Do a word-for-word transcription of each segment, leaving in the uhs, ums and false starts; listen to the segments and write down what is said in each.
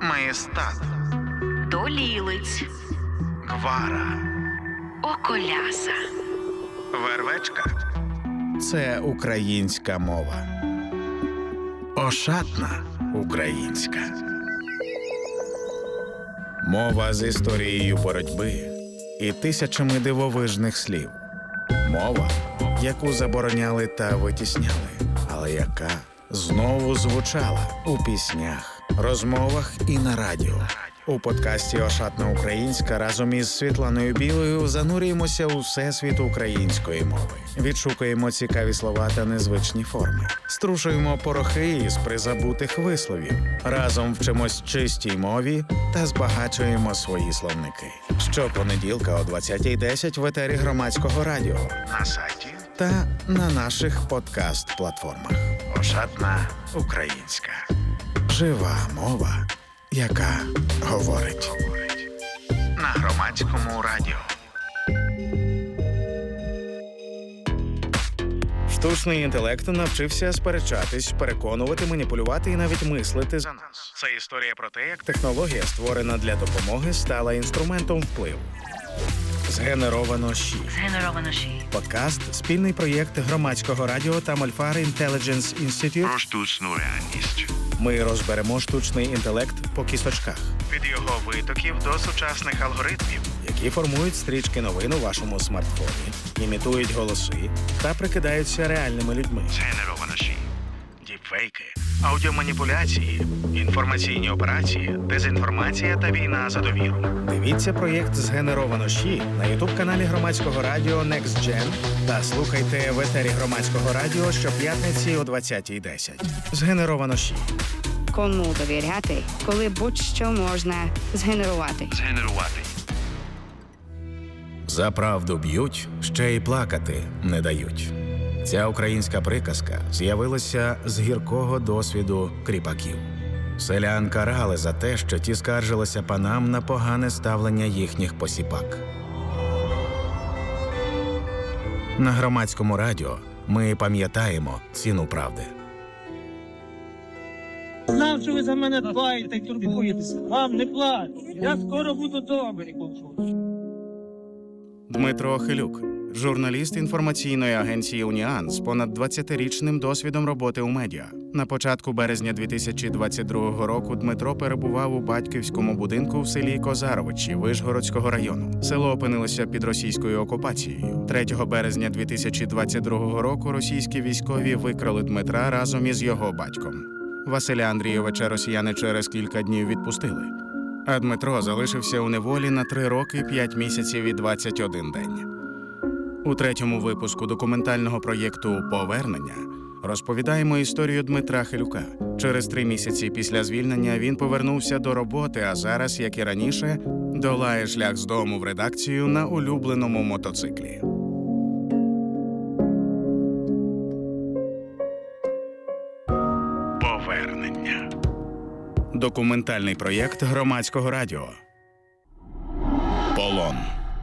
Маєстат, Долілиць, Гвара, Околяса, Вервечка – це українська мова. Ошатна українська. Мова з історією боротьби і тисячами дивовижних слів. Мова, яку забороняли та витісняли, але яка знову звучала у піснях, розмовах і на радіо. У подкасті «Ошатна українська» разом із Світланою Білою занурюємося у всесвіт української мови. Відшукуємо цікаві слова та незвичні форми. Струшуємо порохи із призабутих висловів. Разом вчимось чистій мові та збагачуємо свої словники. Щопонеділка о двадцятій десять в етері Громадського радіо, на сайті та на наших подкаст-платформах. «Ошатна українська». Жива мова, яка говорить. На Громадському радіо. Штучний інтелект навчився сперечатись, переконувати, маніпулювати і навіть мислити за нас. Це історія про те, як технологія, створена для допомоги, стала інструментом впливу. Згенеровано ЩІ. Згенеровано ЩІ. Подкаст – спільний проєкт Громадського радіо та Мольфар Intelligence Institute про штучну реальність. Ми розберемо штучний інтелект по кісточках. Від його витоків до сучасних алгоритмів, які формують стрічки новин у вашому смартфоні, імітують голоси та прикидаються реальними людьми. Згенеровано ЩІ. Діпфейки, аудіоманіпуляції, інформаційні операції, дезінформація та війна за довіру. Дивіться проєкт «Згенеровано ЩІ» на ютуб-каналі Громадського радіо Next Gen та слухайте в етері Громадського радіо щоп'ятниці о двадцятій десять. «Згенеровано ЩІ». Кому довіряти, коли будь-що можна згенерувати. Згенерувати. За правду б'ють, ще й плакати не дають. Ця українська приказка з'явилася з гіркого досвіду кріпаків. Селян карали за те, що ті скаржилися панам на погане ставлення їхніх посіпак. На Громадському радіо ми пам'ятаємо ціну правди. Знав, що ви за мене дбаєте і турбуєтеся. Вам не плач. Я скоро буду добрий. Дмитро Хилюк, журналіст інформаційної агенції «Уніан» з понад двадцятирічним досвідом роботи у медіа. На початку березня дві тисячі двадцять другого року Дмитро перебував у батьківському будинку в селі Козаровичі Вишгородського району. Село опинилося під російською окупацією. третього березня дві тисячі двадцять другого року російські військові викрали Дмитра разом із його батьком. Василя Андрійовича росіяни через кілька днів відпустили. А Дмитро залишився у неволі на три роки, п'ять місяців і двадцять один день. У третьому випуску документального проєкту «Повернення» розповідаємо історію Дмитра Хилюка. Через три місяці після звільнення він повернувся до роботи, а зараз, як і раніше, долає шлях з дому в редакцію на улюбленому мотоциклі. Повернення. Документальний проєкт Громадського радіо. Полон.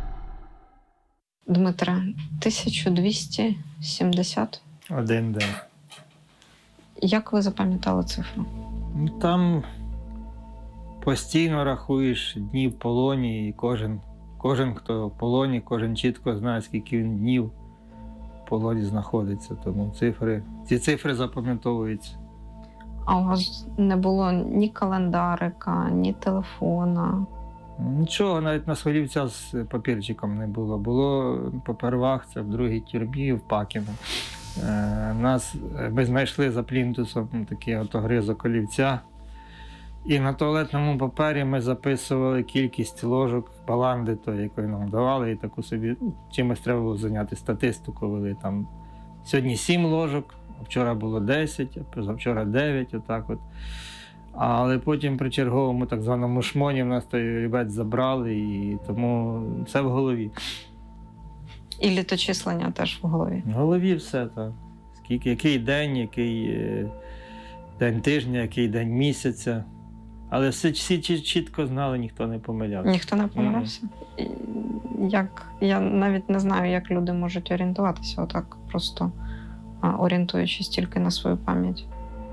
Дмитра, тисяча двісті сімдесят Один день. Як ви запам'ятали цифру? Ну, там постійно рахуєш дні в полоні, і кожен, кожен, хто в полоні, кожен чітко знає, скільки він днів в полоні знаходиться. Тому цифри, ці цифри запам'ятовуються. А у вас не було ні календарика, ні телефона? Нічого, навіть на Солівця з папірчиком не було. Було попервах, це в другій тюрмі, в Пакіно. Е, нас, ми знайшли за плінтусом такий отогризок олівця. І на туалетному папері ми записували кількість ложок баланди, то, якої нам давали, і таку собі, ну, чимось треба було зайняти статистику, вели там сьогодні сім ложок, а вчора було десять, а позавчора дев'ять, отак от. Але потім при черговому так званому шмоні в нас той олівець забрали, і тому все в голові. І літочислення теж в голові? В голові все, так. Скільки, який день, який е, день тижня, який день місяця. Але всі, всі чітко знали, ніхто не помилявся. Ніхто не помилявся? Mm. Як, я навіть не знаю, як люди можуть орієнтуватися отак, просто а, орієнтуючись тільки на свою пам'ять.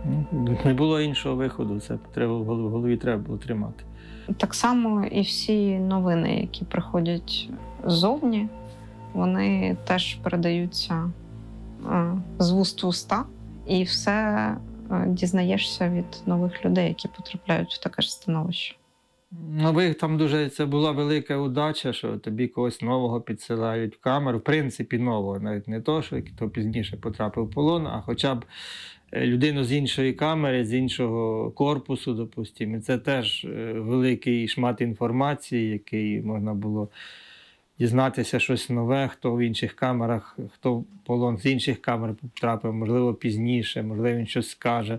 Ну, не було іншого виходу, це треба в голові, в голові треба було тримати. Так само і всі новини, які приходять ззовні, вони теж передаються е, з вуст в уста, і все е, дізнаєшся від нових людей, які потрапляють в таке ж становище. Нових там дуже це була велика удача, що тобі когось нового підсилають в камеру. В принципі, нового, навіть не то, що хто пізніше потрапив в полон, а хоча б людину з іншої камери, з іншого корпусу, допустимо. І це теж великий шмат інформації, який можна було дізнатися щось нове, хто в інших камерах, хто в полон з інших камер потрапив, можливо, пізніше, можливо, він щось скаже.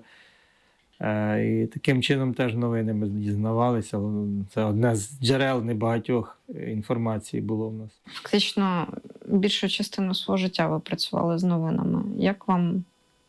І таким чином теж новини ми дізнавалися. Це одне з джерел небагатьох інформації було в нас. Фактично, більшу частину свого життя ви працювали з новинами. Як вам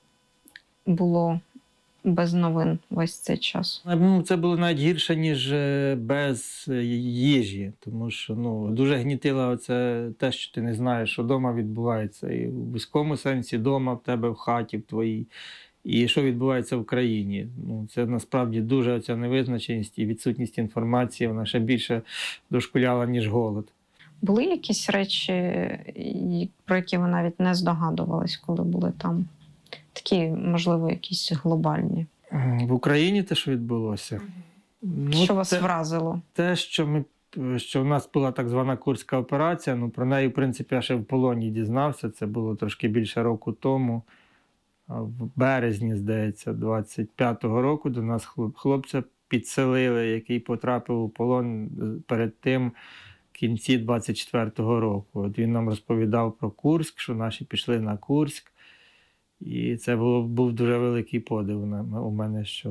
було без новин весь цей час? Це було навіть гірше, ніж без їжі, тому що ну, дуже гнітило це те, що ти не знаєш, що вдома відбувається. І в вузькому сенсі вдома, в тебе в хаті, в твоїй. І що відбувається в країні. Ну, це насправді дуже оця невизначеність і відсутність інформації, вона ще більше дошкуляла, ніж голод. Були якісь речі, про які ви навіть не здогадувались, коли були там? Такі, можливо, якісь глобальні? В Україні те, що відбулося? Ну, що вас те, вразило? Те, що, ми, що в нас була так звана Курська операція, ну, про неї, в принципі, я ще в полоні дізнався, це було трошки більше року тому. В березні, здається, двадцять п'ятого року до нас хлопця підселили, який потрапив у полон перед тим, в кінці двадцять четвертого року. От він нам розповідав про Курськ, що наші пішли на Курськ. І це було, був дуже великий подив у мене, що...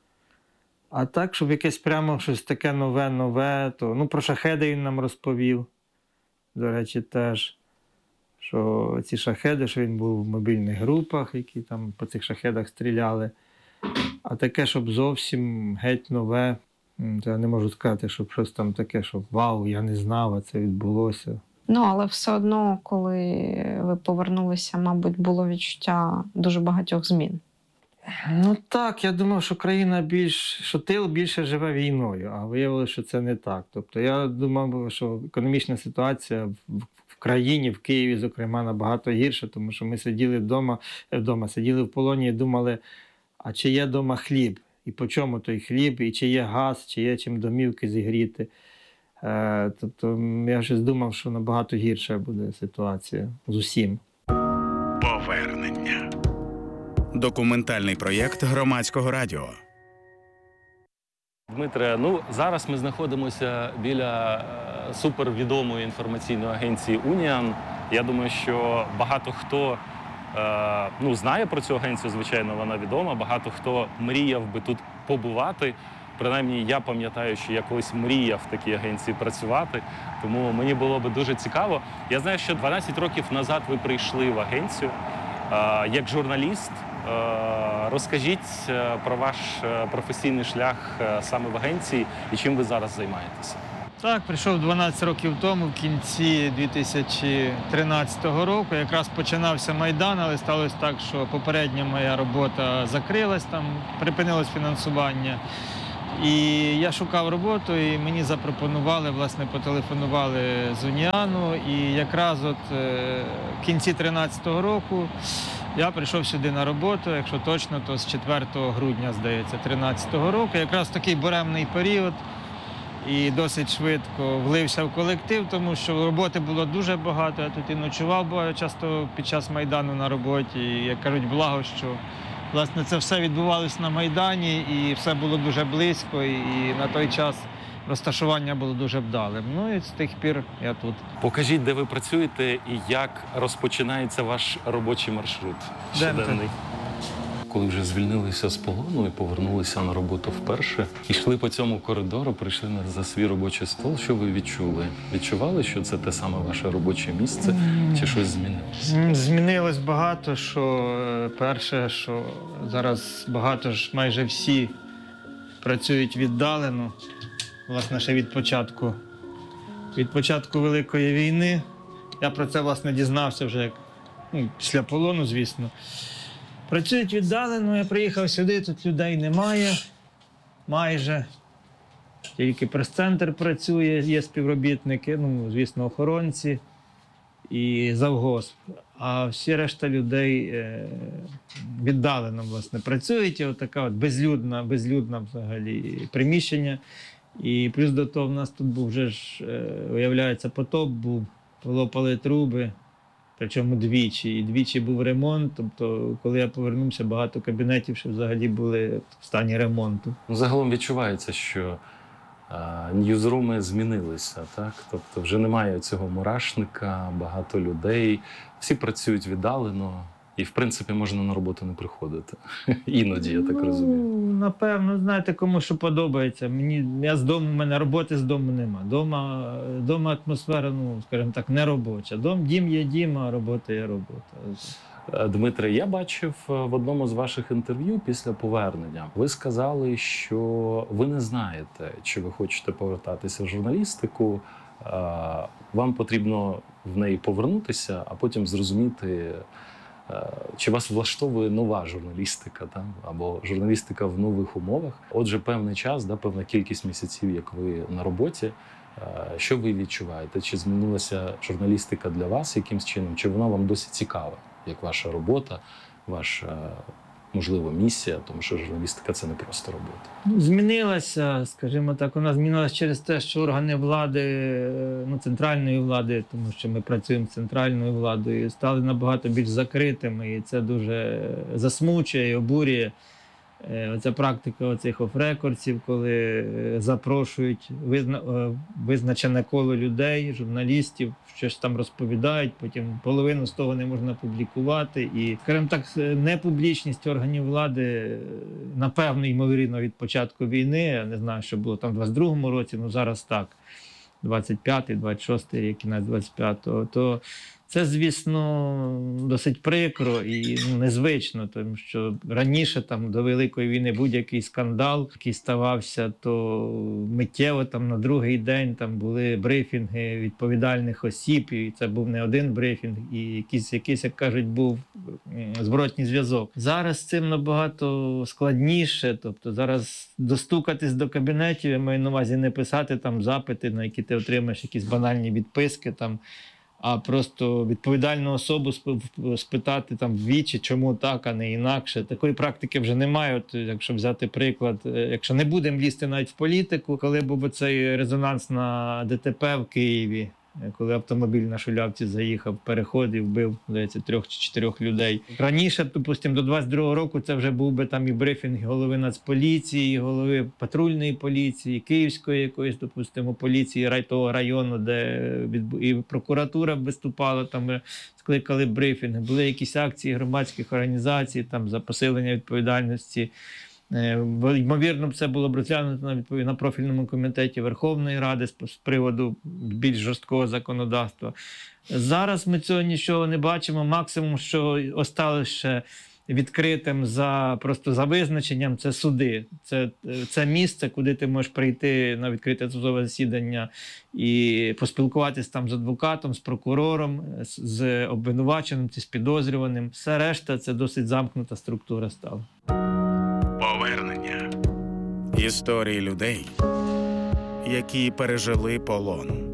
А так, щоб якесь прямо щось таке нове-нове, то... Ну, про шахеди він нам розповів, до речі, теж. Що ці шахеди, що він був в мобільних групах, які там по цих шахедах стріляли. А таке, щоб зовсім геть нове, то я не можу сказати, щоб щось там таке, що вау, я не знав, а це відбулося. Ну, але все одно, коли ви повернулися, мабуть, було відчуття дуже багатьох змін. Ну так, я думав, що країна більш, що тил більше живе війною, а виявилося, що це не так. Тобто я думав, що економічна ситуація в країні, в Києві, зокрема, набагато гірше, тому що ми сиділи вдома, вдома сиділи в полоні і думали, а чи є вдома хліб, і по чому той хліб, і чи є газ, чи є чим домівки зігріти. Е, тобто я щось думав, що набагато гірша буде ситуація з усім. Повернення. Документальний проєкт Громадського радіо. Дмитре, ну зараз ми знаходимося біля супервідомої інформаційної агенції «Уніан». Я думаю, що багато хто е, ну, знає про цю агенцію, звичайно, вона відома. Багато хто мріяв би тут побувати. Принаймні, я пам'ятаю, що я колись мріяв в такій агенції працювати, тому мені було би дуже цікаво. Я знаю, що дванадцять років назад ви прийшли в агенцію е, як журналіст. Розкажіть про ваш професійний шлях саме в агенції і чим ви зараз займаєтеся. Так, прийшов дванадцять років тому, в кінці дві тисячі тринадцятого року. Якраз починався Майдан, але сталося так, що попередня моя робота закрилась, там припинилось фінансування. І я шукав роботу, і мені запропонували, власне, потелефонували з Уніану. І якраз от в кінці тринадцятого року я прийшов сюди на роботу, якщо точно, то з четвертого грудня, здається, тринадцятого року. Якраз такий буремний період і досить швидко влився в колектив, тому що роботи було дуже багато. Я тут і ночував, бо часто під час Майдану на роботі. І, як кажуть, благо, що власне це все відбувалося на Майдані і все було дуже близько, і на той час розташування було дуже вдалим. Ну і з тих пір я тут. Покажіть, де ви працюєте і як розпочинається ваш робочий маршрут щоденний. Коли вже звільнилися з полону і повернулися на роботу вперше, йшли по цьому коридору, прийшли за свій робочий стол. Що ви відчули? Відчували, що це те саме ваше робоче місце, чи щось змінилося? Змінилось багато, що перше, що зараз багато ж, майже всі працюють віддалено. Власне, ще від початку, від початку Великої війни. Я про це, власне, дізнався вже як, ну, після полону, звісно. Працюють віддалено, я приїхав сюди, тут людей немає майже. Тільки прес-центр працює, є співробітники, ну, звісно, охоронці і завгосп. А всі решта людей е, віддалено, власне, працюють. І отака от безлюдна, безлюдна взагалі приміщення. І плюс до того в нас тут був вже ж, е, виявляється, потоп був, полопали труби, причому двічі. І двічі був ремонт, тобто коли я повернувся, багато кабінетів ще взагалі були в стані ремонту. Ну, загалом відчувається, що а, ньюзруми змінилися, так? Тобто вже немає цього мурашника, багато людей, всі працюють віддалено. І, в принципі, можна на роботу не приходити. Іноді, я так розумію. Ну, напевно, знаєте, кому що подобається. Мені, я з дому, в мене роботи з дому нема. Дома, дома атмосфера, ну, скажімо так, не робоча. Дом, дім є дім, а робота є робота. Дмитре, я бачив в одному з ваших інтерв'ю після повернення. Ви сказали, що ви не знаєте, чи ви хочете повертатися в журналістику. Вам потрібно в неї повернутися, а потім зрозуміти, чи вас влаштовує нова журналістика, там, або журналістика в нових умовах. Отже, певний час, да, певна кількість місяців, як ви на роботі. Що ви відчуваєте? Чи змінилася журналістика для вас якимсь чином? Чи вона вам досі цікава, як ваша робота, ваша, можливо, місія? Тому що журналістика – це не просто робота. Ну, змінилася, скажімо так, вона змінилася через те, що органи влади, ну, центральної влади, тому що ми працюємо з центральною владою, стали набагато більш закритими, і це дуже засмучує і обурює. Оця практика оцих оф-рекордсів, коли запрошують визна... визначене коло людей, журналістів, щось там розповідають, потім половину з того не можна публікувати. І, скажімо так, непублічність органів влади, напевно, ймовірно, від початку війни, я не знаю, що було там в двадцять другому році, ну зараз так, двадцять п'ятий, двадцять шостий рік, кінець двадцять п'ятого, то це, звісно, досить прикро і ну, незвично, тому що раніше там, до Великої війни будь-який скандал, який ставався, то миттєво там, на другий день там, були брифінги відповідальних осіб, і це був не один брифінг, і якийсь, якийсь, як кажуть, був зворотній зв'язок. Зараз з цим набагато складніше, тобто зараз достукатись до кабінетів, я маю на увазі не писати там запити, на які ти отримаєш якісь банальні відписки, там, а просто відповідальну особу спитати там ввічі, чому так, а не інакше. Такої практики вже немає. От, якщо взяти приклад, якщо не будемо лізти навіть в політику, коли був цей резонанс на ДТП в Києві, коли автомобіль на Шулявці заїхав в переход і вбив, здається, трьох чи чотирьох людей. Раніше, допустимо, до двадцять другого року це вже був би там і брифінг голови Нацполіції, голови патрульної поліції, Київської якоїсь, допустимо, поліції того району, де і прокуратура виступала, там скликали брифінги. Були якісь акції громадських організацій там за посилення відповідальності. Ймовірно, це було б розглянуто на, відповідь, на профільному комітеті Верховної Ради з приводу більш жорсткого законодавства. Зараз ми цього нічого не бачимо. Максимум, що осталося відкритим за, просто за визначенням, це суди. Це, це місце, куди ти можеш прийти на відкрите судове засідання і поспілкуватися там з адвокатом, з прокурором, з, з обвинуваченим чи з підозрюваним. Все решта – це досить замкнута структура стала. Повернення. Історії людей, які пережили полон.